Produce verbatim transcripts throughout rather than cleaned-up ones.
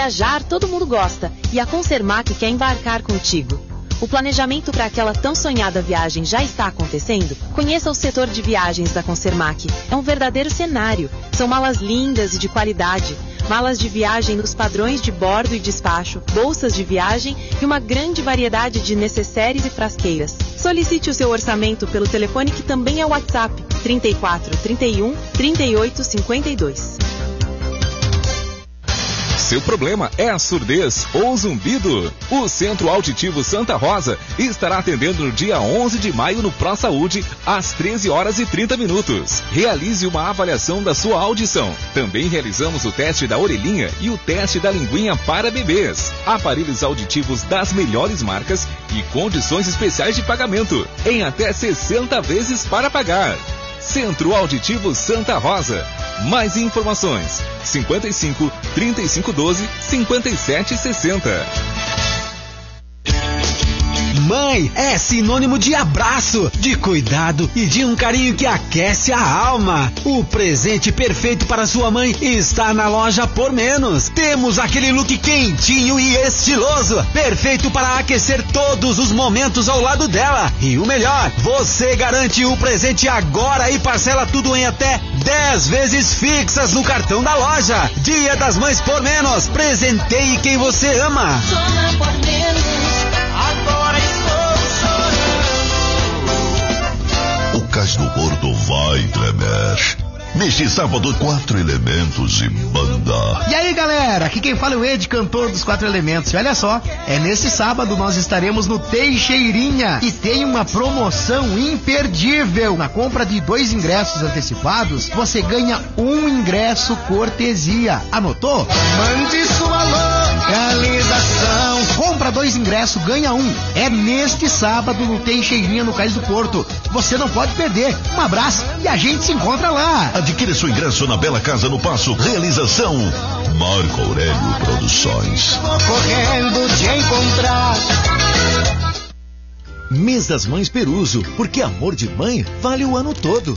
Viajar todo mundo gosta e a Concermac quer embarcar contigo. O planejamento para aquela tão sonhada viagem já está acontecendo? Conheça o setor de viagens da Concermac. É um verdadeiro cenário. São malas lindas e de qualidade. Malas de viagem nos padrões de bordo e despacho, bolsas de viagem e uma grande variedade de necessários e frasqueiras. Solicite o seu orçamento pelo telefone que também é o WhatsApp, trinta e quatro, trinta e um, trinta e oito, cinquenta e dois. Seu problema é a surdez ou zumbido? O Centro Auditivo Santa Rosa estará atendendo no dia onze de maio no Pro Saúde, às treze horas e trinta minutos. Realize uma avaliação da sua audição. Também realizamos o teste da orelhinha e o teste da linguinha para bebês. Aparelhos auditivos das melhores marcas e condições especiais de pagamento, em até sessenta vezes para pagar. Centro Auditivo Santa Rosa. Mais informações: cinquenta e cinco, trinta e cinco doze, cinquenta e sete sessenta. Mãe é sinônimo de abraço, de cuidado e de um carinho que aquece a alma. O presente perfeito para sua mãe está na loja Por Menos. Temos aquele look quentinho e estiloso, perfeito para aquecer todos os momentos ao lado dela. E o melhor, você garante o presente agora e parcela tudo em até dez vezes fixas no cartão da loja. Dia das Mães Por Menos. Presenteie quem você ama. Só Por Menos. Agora estou chorando. O Cais do Gordo vai tremer. Neste sábado, quatro elementos e banda. E aí, galera, aqui quem fala é o Ed, cantor dos Quatro Elementos. E olha só, é nesse sábado nós estaremos no Teixeirinha e tem uma promoção imperdível. Na compra de dois ingressos antecipados, você ganha um ingresso cortesia. Anotou? Mande sua localização. Compra dois ingressos, ganha um. É neste sábado no Teixeirinha, no Cais do Porto. Você não pode perder. Um abraço e a gente se encontra lá. Adquira seu ingresso na Bela Casa no Passo. Realização Marco Aurélio Produções. Correndo te encontrar. Mês das Mães Peruso, porque amor de mãe vale o ano todo.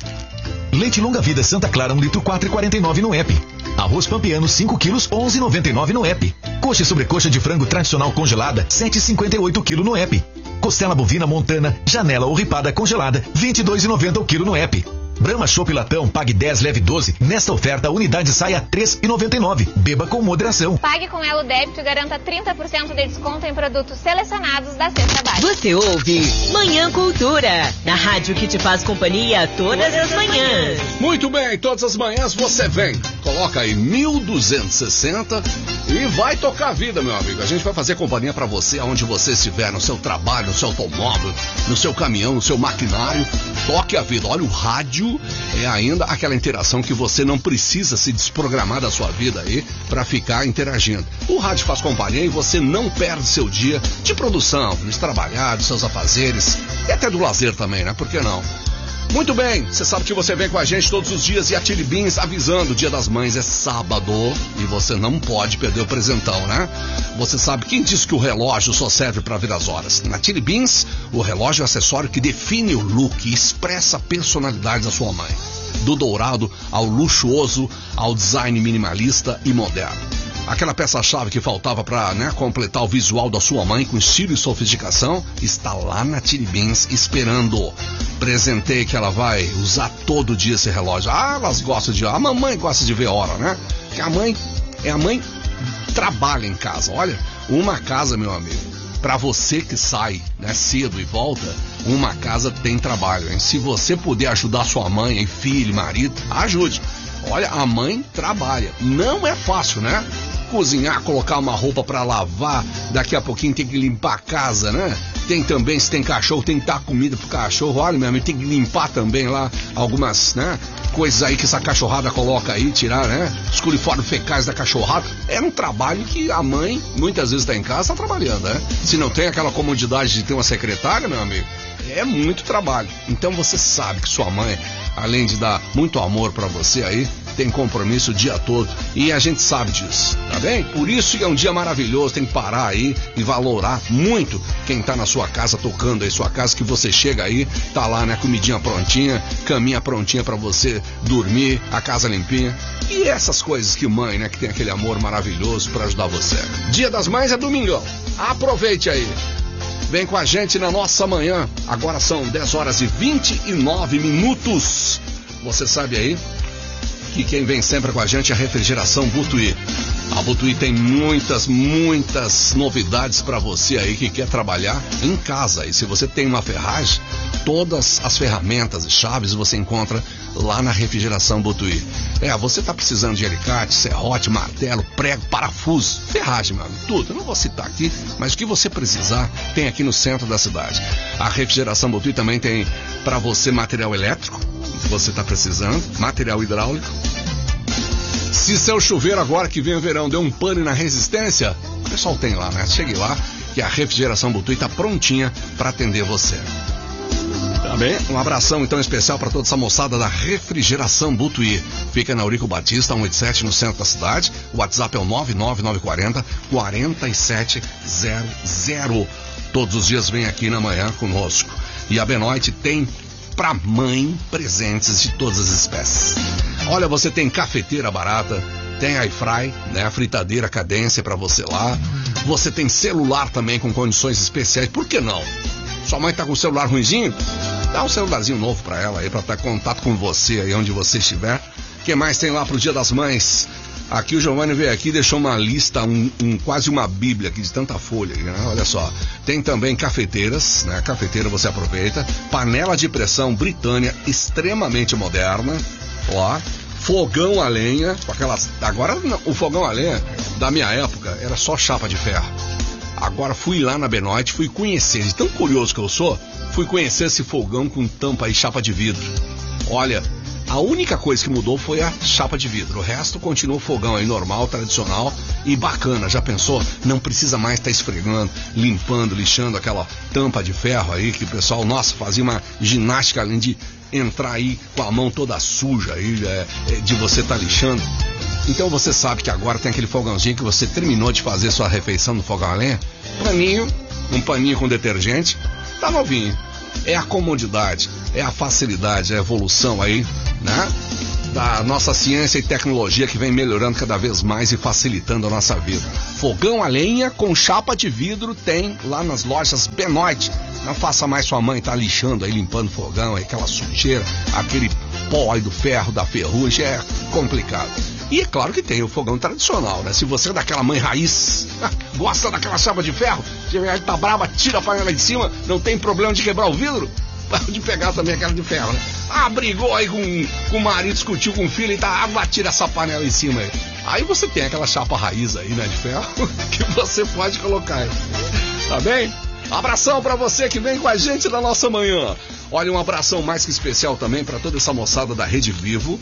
Leite Longa Vida Santa Clara, um litro, quatro reais e quarenta e nove centavos no app. Arroz Pampiano, cinco quilos, onze reais e noventa e nove centavos no app. Coxa e sobrecoxa de frango tradicional congelada, sete reais e cinquenta e oito centavos no app. Costela bovina montana, janela ou ripada congelada, vinte e dois reais e noventa centavos o quilo no app. Brahma Chopp Latão, pague dez, leve doze. Nesta oferta, a unidade sai a três reais e noventa e nove centavos. Beba com moderação. Pague com Elo Débito e garanta trinta por cento de desconto em produtos selecionados da cesta básica. Você ouve Manhã Cultura, na rádio que te faz companhia todas as manhãs. Muito bem, todas as manhãs você vem. Coloca aí mil duzentos e sessenta e vai tocar a vida, meu amigo. A gente vai fazer companhia pra você aonde você estiver, no seu trabalho, no seu automóvel, no seu caminhão, no seu maquinário. Toque a vida. Olha, o rádio é ainda aquela interação que você não precisa se desprogramar da sua vida aí para ficar interagindo. O rádio faz companhia e você não perde seu dia de produção, de trabalhar, dos seus afazeres e até do lazer também, né? Por que não? Muito bem, você sabe que você vem com a gente todos os dias e a Chili Beans avisando, o Dia das Mães é sábado e você não pode perder o presentão, né? Você sabe, quem disse que o relógio só serve para ver as horas? Na Chili Beans, o relógio é o acessório que define o look e expressa a personalidade da sua mãe. Do dourado ao luxuoso, ao design minimalista e moderno. Aquela peça-chave que faltava para, né, completar o visual da sua mãe com estilo e sofisticação está lá na Chili Beans esperando. Presentei que ela vai usar todo dia esse relógio. Ah, elas gostam de... A mamãe gosta de ver hora, né? Porque a mãe... É a mãe trabalha em casa. Olha, uma casa, meu amigo, para você que sai, né, cedo e volta, uma casa tem trabalho, hein? Se você puder ajudar sua mãe, hein, filho, marido, ajude. Olha, a mãe trabalha. Não é fácil, né? Cozinhar, colocar uma roupa pra lavar, daqui a pouquinho tem que limpar a casa, né? Tem também, se tem cachorro, tem que dar comida pro cachorro. Olha, meu amigo, tem que limpar também lá algumas, né, coisas aí que essa cachorrada coloca aí, tirar, né, os coliformes fecais da cachorrada. É um trabalho que a mãe, muitas vezes tá em casa, tá trabalhando, né? Se não tem aquela comodidade de ter uma secretária, meu amigo, é muito trabalho. Então você sabe que sua mãe, além de dar muito amor pra você aí, tem compromisso o dia todo e a gente sabe disso, tá bem? Por isso que é um dia maravilhoso, tem que parar aí e valorar muito quem tá na sua casa, tocando aí sua casa, que você chega aí, tá lá, né, comidinha prontinha, caminha prontinha pra você dormir, a casa limpinha e essas coisas que mãe, né, que tem aquele amor maravilhoso pra ajudar você. Dia das Mães é domingão, aproveite aí. Vem com a gente na nossa manhã. Agora são dez horas e vinte e nove minutos. Você sabe aí que quem vem sempre com a gente é a Refrigeração Butuí. A Butuí tem muitas, muitas novidades para você aí que quer trabalhar em casa. E se você tem uma ferragem, todas as ferramentas e chaves você encontra lá na Refrigeração Butuí. É, você tá precisando de alicate, serrote, martelo, prego, parafuso, ferragem, meu amigo, tudo. Eu não vou citar aqui, mas o que você precisar tem aqui no centro da cidade. A Refrigeração Butuí também tem para você material elétrico, que você tá precisando, material hidráulico. Se seu chuveiro agora que vem o verão deu um pane na resistência, o pessoal tem lá, né? Chegue lá que a Refrigeração Butuí tá prontinha para atender você. Tá bem? Um abração então especial para toda essa moçada da Refrigeração Butuí. Fica na Eurico Batista, cento e oitenta e sete, no centro da cidade. O WhatsApp é o nove nove nove quatro zero, quatro sete zero zero. Todos os dias vem aqui na manhã conosco. E a Benoit tem pra mãe presentes de todas as espécies. Olha, você tem cafeteira barata, tem airfry, né, a fritadeira Cadência para você lá. Você tem celular também com condições especiais. Por que não? Sua mãe tá com o celular ruinzinho? Dá um celularzinho novo pra ela aí, pra estar em contato com você aí onde você estiver. O que mais tem lá pro Dia das Mães? Aqui o Giovanni veio aqui e deixou uma lista, um, um, quase uma bíblia aqui de tanta folha, né? Olha só. Tem também cafeteiras, né? Cafeteira você aproveita. Panela de pressão Britânia, extremamente moderna. Ó. Fogão a lenha, com aquelas... Agora o fogão a lenha da minha época era só chapa de ferro. Agora fui lá na Benoit, fui conhecer, de tão curioso que eu sou, fui conhecer esse fogão com tampa e chapa de vidro. Olha, a única coisa que mudou foi a chapa de vidro. O resto continua o fogão aí normal, tradicional e bacana. Já pensou? Não precisa mais estar tá esfregando, limpando, lixando aquela tampa de ferro aí que o pessoal, nossa, fazia uma ginástica além de entrar aí com a mão toda suja aí, é, de você estar tá lixando. Então você sabe que agora tem aquele fogãozinho que você terminou de fazer sua refeição no fogão a lenha, paninho, um paninho com detergente, tá novinho. É a comodidade, é a facilidade, é a evolução aí, né? Da nossa ciência e tecnologia que vem melhorando cada vez mais e facilitando a nossa vida. Fogão a lenha com chapa de vidro tem lá nas lojas Benoit. Não faça mais sua mãe tá lixando aí, limpando o fogão, aí, aquela sujeira, aquele pó aí do ferro, da ferrugem, é complicado. E é claro que tem o fogão tradicional, né? Se você é daquela mãe raiz, gosta daquela chapa de ferro, você tá brava, tira a panela de cima, não tem problema de quebrar o vidro, de pegar também aquela de ferro, né? Ah, brigou aí com, com o marido, discutiu com o filho e tá, ah, tira essa panela em cima aí. Aí você tem aquela chapa raiz aí, né, de ferro, que você pode colocar aí. Tá bem? Abração pra você que vem com a gente na nossa manhã. Olha, um abração mais que especial também pra toda essa moçada da Rede Vivo,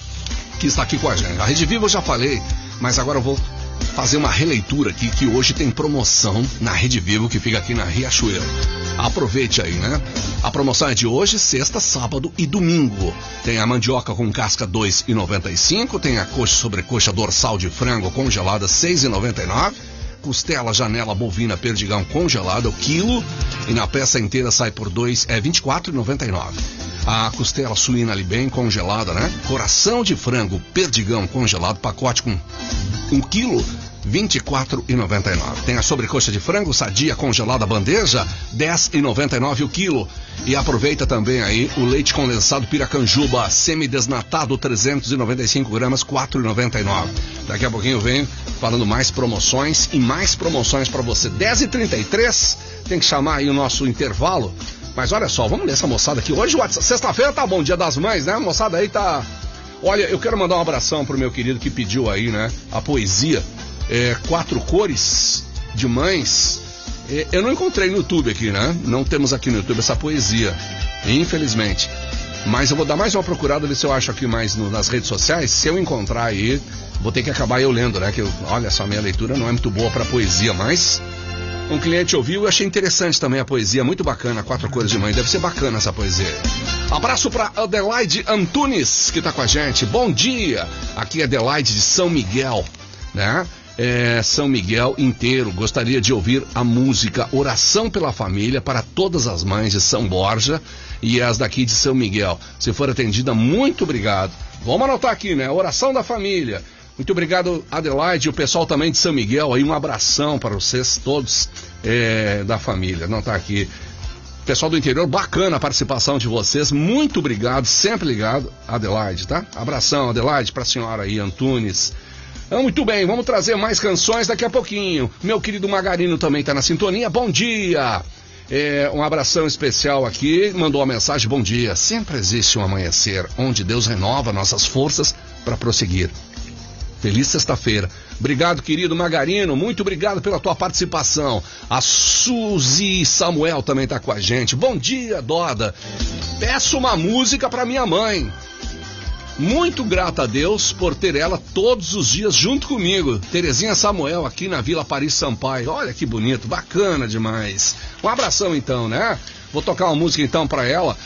que está aqui com a gente. A Rede Vivo eu já falei, mas agora eu vou fazer uma releitura aqui, que hoje tem promoção na Rede Vivo, que fica aqui na Riachuelo. Aproveite aí, né? A promoção é de hoje, sexta, sábado e domingo. Tem a mandioca com casca dois reais e noventa e cinco, tem a coxa sobrecoxa dorsal de frango congelada seis reais e noventa e nove, costela janela bovina perdigão congelada o quilo, e na peça inteira sai por dois, é vinte e quatro reais e noventa e nove. A costela suína ali bem congelada, né? Coração de frango perdigão congelado, pacote com um quilo, vinte e quatro reais e noventa e nove. Tem a sobrecoxa de frango sadia congelada bandeja, dez reais e noventa e nove o quilo. E aproveita também aí o leite condensado Piracanjuba semidesnatado, trezentos e noventa e cinco gramas, quatro reais e noventa e nove. Daqui a pouquinho eu venho falando mais promoções e mais promoções para você. dez e trinta e três, tem que chamar aí o nosso intervalo. Mas olha só, vamos ler essa moçada aqui. Hoje, sexta-feira, tá bom, Dia das Mães, né? A moçada aí tá... Olha, eu quero mandar um abração pro meu querido que pediu aí, né? A poesia, é, Quatro Cores de Mães. É, eu não encontrei no YouTube aqui, né? Não temos aqui no YouTube essa poesia, infelizmente. Mas eu vou dar mais uma procurada, ver se eu acho aqui mais no, nas redes sociais. Se eu encontrar aí, vou ter que acabar eu lendo, né? Que eu, olha, essa minha leitura não é muito boa pra poesia, mas... Um cliente ouviu e eu achei interessante também a poesia, muito bacana, Quatro Cores de Mãe, deve ser bacana essa poesia. Abraço para Adelaide Antunes, que tá com a gente. Bom dia, aqui é Adelaide de São Miguel, né? É, São Miguel inteiro, gostaria de ouvir a música Oração pela Família para todas as mães de São Borja e as daqui de São Miguel. Se for atendida, muito obrigado. Vamos anotar aqui, né? Oração da Família. Muito obrigado, Adelaide, e o pessoal também de São Miguel, aí um abração para vocês todos é, da família, não tá aqui. Pessoal do interior, bacana a participação de vocês, muito obrigado, sempre ligado, Adelaide, tá? Abração, Adelaide, pra senhora aí, Antunes. Ah, muito bem, vamos trazer mais canções daqui a pouquinho. Meu querido Magarino também tá na sintonia, bom dia! É, um abração especial aqui, mandou uma mensagem, bom dia. Sempre existe um amanhecer, onde Deus renova nossas forças para prosseguir. Feliz sexta-feira. Obrigado, querido Magarino. Muito obrigado pela tua participação. A Suzy Samuel também está com a gente. Bom dia, Doda. Peço uma música para minha mãe. Muito grata a Deus por ter ela todos os dias junto comigo. Terezinha Samuel, aqui na Vila Paris Sampaio. Olha que bonito, bacana demais. Um abração então, né? Vou tocar uma música então pra ela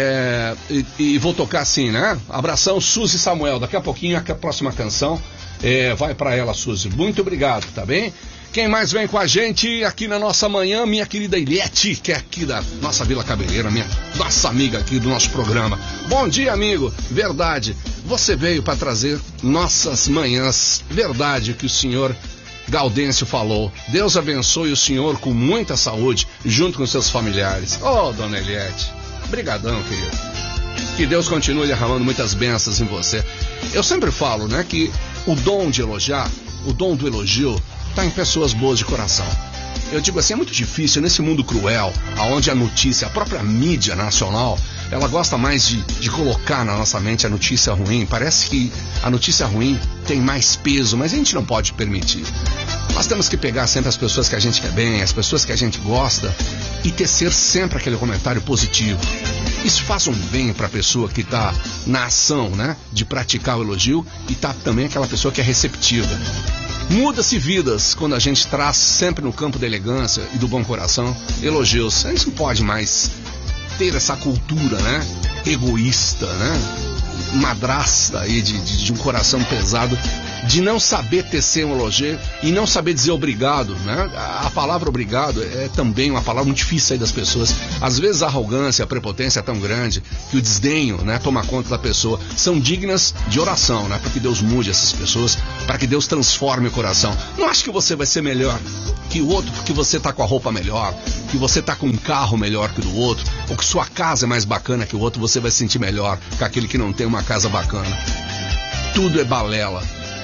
é, e, e vou tocar assim, né? Abração, Suzy Samuel. Daqui a pouquinho a próxima canção é, vai pra ela, Suzy. Muito obrigado, tá bem? Quem mais vem com a gente aqui na nossa manhã? Minha querida Eliette, que é aqui da nossa Vila Cabeleira, minha nossa amiga aqui do nosso programa. Bom dia, amigo. Verdade, você veio para trazer nossas manhãs. Verdade que o senhor Gaudêncio falou. Deus abençoe o senhor com muita saúde, junto com seus familiares. Oh, dona Eliette, brigadão, querido. Que Deus continue derramando muitas bênçãos em você. Eu sempre falo, né, que o dom de elogiar, o dom do elogio, está em pessoas boas de coração. Eu digo assim, é muito difícil nesse mundo cruel, onde a notícia, a própria mídia nacional, ela gosta mais de, de colocar na nossa mente a notícia ruim. Parece que a notícia ruim tem mais peso, mas a gente não pode permitir. Nós temos que pegar sempre as pessoas que a gente quer bem, as pessoas que a gente gosta, e tecer sempre aquele comentário positivo. Isso faz um bem para a pessoa que está na ação, né, de praticar o elogio, e tá também aquela pessoa que é receptiva. Muda-se vidas quando a gente traz sempre no campo da elegância e do bom coração elogios. A gente não pode mais ter essa cultura, né, egoísta, né, madrasta aí de, de, de um coração pesado, de não saber tecer um elogio e não saber dizer obrigado, né? A palavra obrigado é também uma palavra muito difícil aí das pessoas. Às vezes a arrogância, a prepotência é tão grande que o desdenho, né, toma conta da pessoa. São dignas de oração, né? Para que Deus mude essas pessoas, para que Deus transforme o coração. Não acho que você vai ser melhor que o outro porque você tá com a roupa melhor, que você tá com um carro melhor que o do outro, ou que sua casa é mais bacana que o outro, você vai se sentir melhor que aquele que não tem uma casa bacana. Tudo é balela.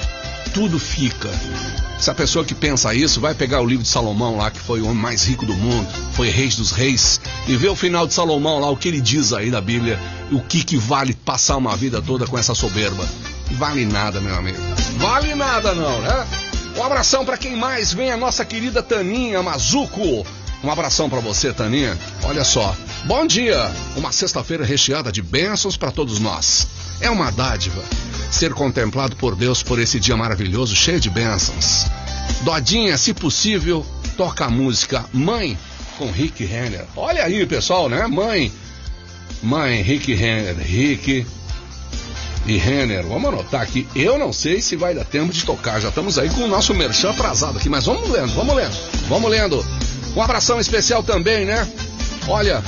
Tudo fica. Essa pessoa que pensa isso vai pegar o livro de Salomão lá, que foi o homem mais rico do mundo, foi rei dos reis, e ver o final de Salomão lá, o que ele diz aí da Bíblia, o que que vale passar uma vida toda com essa soberba. Vale nada, meu amigo. Vale nada não, né? Um abração para quem mais vem, a nossa querida Taninha Mazuco. Um abração para você, Taninha. Olha só, bom dia. Uma sexta-feira recheada de bênçãos para todos nós. É uma dádiva ser contemplado por Deus por esse dia maravilhoso, cheio de bênçãos. Dodinha, se possível, toca a música Mãe, com Rick Renner. Olha aí, pessoal, né? Mãe, Mãe, Rick Renner, Rick e Renner. Vamos anotar aqui. Eu não sei se vai dar tempo de tocar. Já estamos aí com o nosso merchan atrasado aqui, mas vamos lendo, vamos lendo, vamos lendo. Um abração especial também, né? Olha,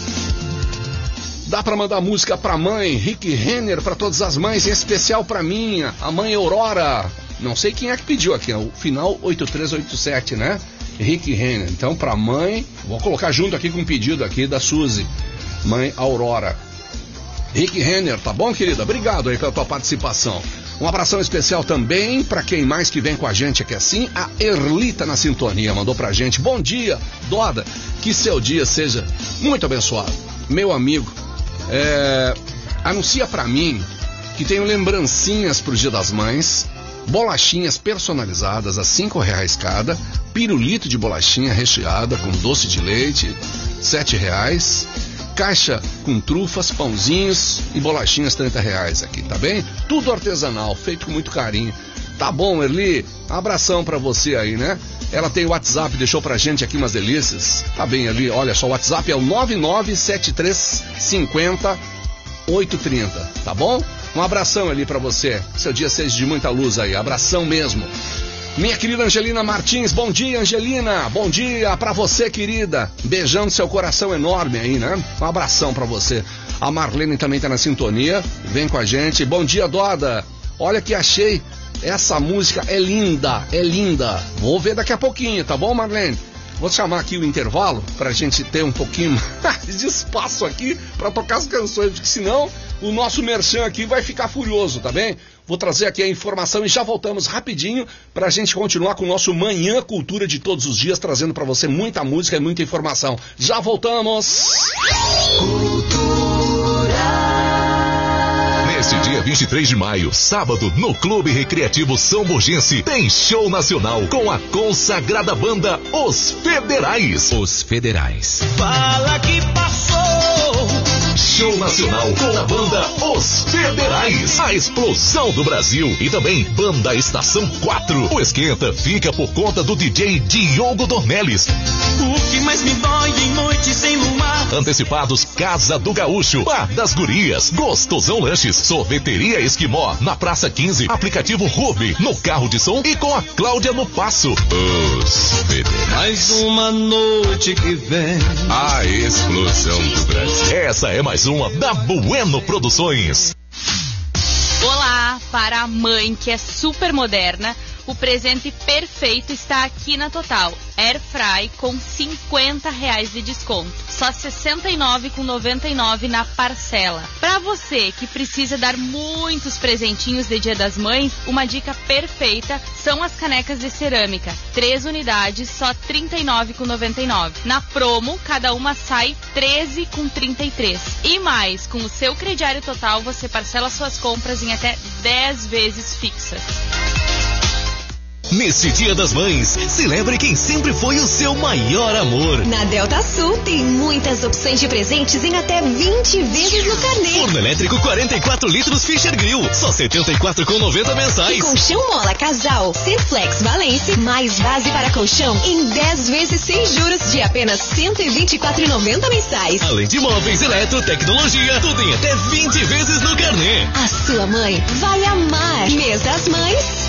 dá pra mandar música pra mãe, Rick Renner, pra todas as mães, em especial pra minha, a mãe Aurora. Não sei quem é que pediu aqui, é o final oito três oito sete, né? Rick Renner. Então, pra mãe, vou colocar junto aqui com um pedido aqui da Suzy, mãe Aurora. Rick Renner, tá bom, querida? Obrigado aí pela tua participação. Um abração especial também para quem mais que vem com a gente aqui assim, a Erlita na sintonia, mandou pra gente. Bom dia, Doda, que seu dia seja muito abençoado. Meu amigo, é, anuncia pra mim que tenho lembrancinhas pro Dia das Mães, bolachinhas personalizadas a cinco reais cada, pirulito de bolachinha recheada com doce de leite, sete reais, caixa com trufas, pãozinhos e bolachinhas trinta reais aqui, tá bem? Tudo artesanal, feito com muito carinho. Tá bom, Erli. Abração pra você aí, né? Ela tem o WhatsApp, deixou pra gente aqui umas delícias. Tá bem, Erli. Olha só, o WhatsApp é o nove nove sete três cinco zero oito três zero, tá bom? Um abração ali pra você. Seu dia seja de muita luz aí. Abração mesmo. Minha querida Angelina Martins, bom dia, Angelina. Bom dia pra você, querida. Beijando seu coração enorme aí, né? Um abração pra você. A Marlene também tá na sintonia. Vem com a gente. Bom dia, Doda. Olha que achei. Essa música é linda, é linda. Vou ver daqui a pouquinho, tá bom, Marlene? Vou chamar aqui o intervalo pra gente ter um pouquinho de espaço aqui pra tocar as canções, porque senão o nosso merchan aqui vai ficar furioso, tá bem? Vou trazer aqui a informação e já voltamos rapidinho pra gente continuar com o nosso Manhã Cultura de todos os dias, trazendo pra você muita música e muita informação. Já voltamos! Neste dia vinte e três de maio, sábado, no Clube Recreativo São Borgense, tem show nacional com a consagrada banda Os Federais. Os Federais. Fala que passou. Show nacional com a banda Os Federais. A explosão do Brasil. E também Banda Estação quatro. O esquenta fica por conta do D J Diogo Dornelles. O que mais me dói em noite sem luar. Antecipados Casa do Gaúcho, Bar das Gurias, Gostosão Lanches, Sorveteria Esquimó, na Praça quinze, aplicativo Ruby, no carro de som e com a Cláudia no Passo. Os Federais. Mais uma noite que vem. A explosão do Brasil. Essa é mais uma da Bueno Produções. Olá, para a mãe que é super moderna, o presente perfeito está aqui na Total. Air Fry com cinquenta reais de desconto. Só sessenta e nove reais e noventa e nove centavos na parcela. Para você que precisa dar muitos presentinhos de Dia das Mães, uma dica perfeita são as canecas de cerâmica. Três unidades, só trinta e nove reais e noventa e nove centavos. Na promo, cada uma sai treze reais e trinta e três centavos. E mais, com o seu crediário Total, você parcela suas compras em até dez vezes fixas. Nesse Dia das Mães, celebre quem sempre foi o seu maior amor. Na Delta Sul tem muitas opções de presentes em até vinte vezes no carnê. Forno elétrico quarenta e quatro litros Fischer Grill, só setenta e quatro reais e noventa centavos mensais. E colchão Mola Casal, Centflex Valência, mais base para colchão em dez vezes sem juros de apenas cento e vinte e quatro reais e noventa centavos mensais. Além de móveis, eletro, tecnologia, tudo em até vinte vezes no carnê. A sua mãe vai amar. Mês das Mães